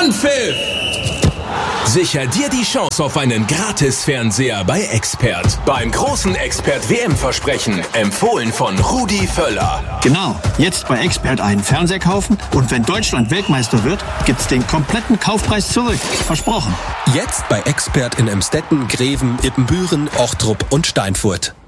Anpfiff! Sicher dir die Chance auf einen Gratis-Fernseher bei Expert. Beim großen Expert-WM-Versprechen. Empfohlen von Rudi Völler. Genau, jetzt bei Expert einen Fernseher kaufen und wenn Deutschland Weltmeister wird, gibt's den kompletten Kaufpreis zurück. Versprochen. Jetzt bei Expert in Emstetten, Greven, Ippenbüren, Ochtrup und Steinfurt.